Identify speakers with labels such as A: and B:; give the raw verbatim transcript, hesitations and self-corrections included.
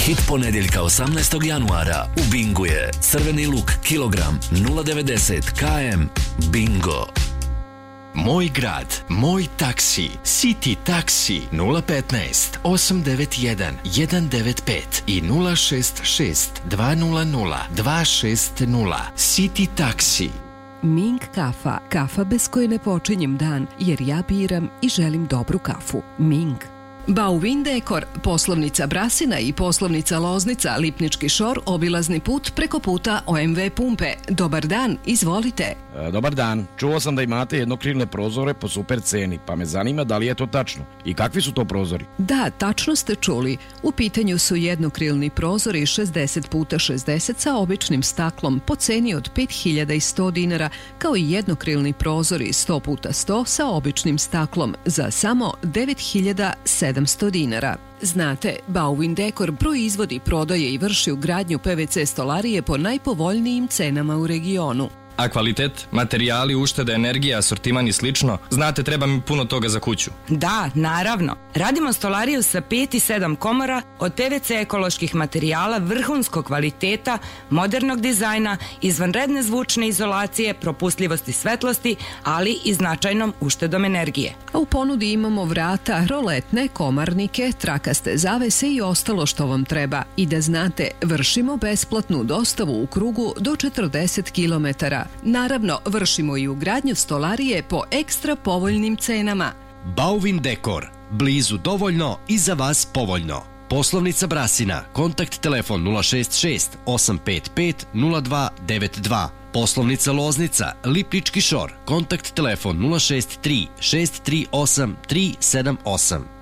A: Hit ponedjeljka osamnaestog januara u Bingu je crveni luk kilogram nula devedeset kilometara. Bingo.
B: Moj grad, moj taksi, City taksi nula petnaest osam devet jedan jedan devet pet i nula šest šest dva nula nula dva šest nula. City taksi.
C: Ming kafa, kafa bez koje ne počinjem dan, jer ja biram i želim dobru kafu. Ming. Bauvin Dekor, poslovnica Brasina i poslovnica Loznica, Lipnički šor, obilazni put preko puta O M V pumpe. Dobar dan, izvolite.
D: E, dobar dan, čuo sam da imate jednokrilne prozore po super ceni, pa me zanima da li je to tačno. I kakvi su to prozori?
C: Da, tačno ste čuli. U pitanju su jednokrilni prozori šezdeset puta šezdeset sa običnim staklom po ceni od pet hiljada sto dinara, kao i jednokrilni prozori sto puta sto sa običnim staklom za samo devet hiljada sedamsto dinara. Znate, Bauvin Dekor proizvodi, prodaje i vrši ugradnju P V C stolarije po najpovoljnijim cenama u regionu.
E: A kvalitet, materijali, ušteda, energija, asortiman i slično, znate, treba mi puno toga za kuću.
F: Da, naravno. Radimo stolariju sa pet i sedam komora od P V C ekoloških materijala, vrhunskog kvaliteta, modernog dizajna, izvanredne zvučne izolacije, propustljivosti svetlosti, ali i značajnom uštedom energije.
C: A u ponudi imamo vrata, roletne, komarnike, trakaste zavese i ostalo što vam treba. I da znate, vršimo besplatnu dostavu u krugu do četrdeset kilometara. Naravno, vršimo i ugradnju stolarije po ekstra povoljnim cenama.
B: Bauvin Dekor, blizu dovoljno i za vas povoljno. Poslovnica Brasina, kontakt telefon nula šest šest osam pet pet nula dva devet dva. Poslovnica Loznica, Lipnički šor, kontakt telefon nula šest tri šest tri osam tri sedam osam.